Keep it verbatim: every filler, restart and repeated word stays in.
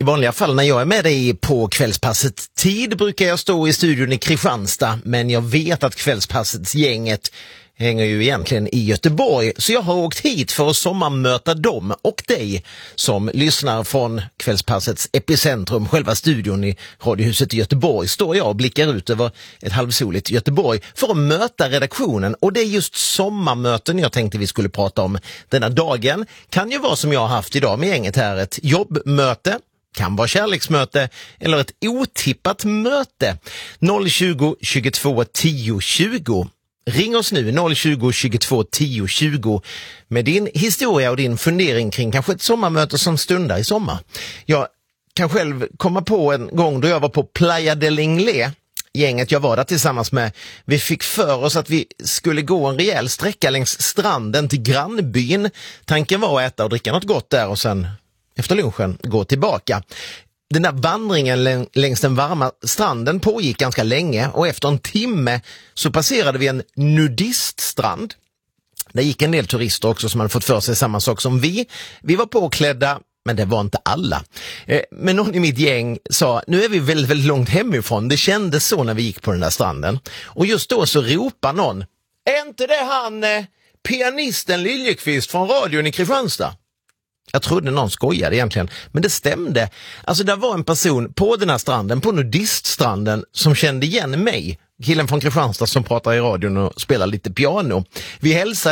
vanliga fall när jag är med dig på kvällspasset tid brukar jag stå i studion i Kristianstad, men jag vet att kvällspassets gänget hänger ju egentligen i Göteborg, så jag har åkt hit för att sommarmöta dem och dig som lyssnar från kvällspassets epicentrum, själva studion i Radiohuset i Göteborg. Står jag och blickar ut över ett halvsoligt Göteborg för att möta redaktionen, och det är just sommarmöten jag tänkte vi skulle prata om denna dagen. Kan ju vara som jag har haft idag med gänget här, ett jobbmöte. Kan vara kärleksmöte eller ett otippat möte. noll tjugo, tjugotvå, tio, tjugo. Ring oss nu noll tjugo, tjugotvå, tio, tjugo med din historia och din fundering kring kanske ett sommarmöte som stundar i sommar. Jag kan själv komma på en gång då jag var på Playa del Inglés. Gänget jag var där tillsammans med, vi fick för oss att vi skulle gå en rejäl sträcka längs stranden till grannbyn. Tanken var att äta och dricka något gott där och sen efter lunchen gå tillbaka. Den där vandringen längs den varma stranden pågick ganska länge, och efter en timme så passerade vi en nudiststrand. Där gick en del turister också som hade fått för sig samma sak som vi. Vi var påklädda, men det var inte alla. Men någon i mitt gäng sa, nu är vi väldigt, väldigt långt hemifrån. Det kändes så när vi gick på den där stranden. Och just då så ropar någon, är inte det han eh, pianisten Liljekvist från radion i Kristianstad? Jag trodde någon skojade egentligen, men det stämde. Alltså där var en person på den här stranden, på nudiststranden, som kände igen mig. Killen från Kristianstad som pratar i radion och spelar lite piano. Vi hälsade